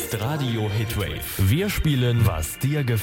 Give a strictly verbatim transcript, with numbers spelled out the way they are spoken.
ist Radio Hitwave. Wir spielen, was dir gefällt.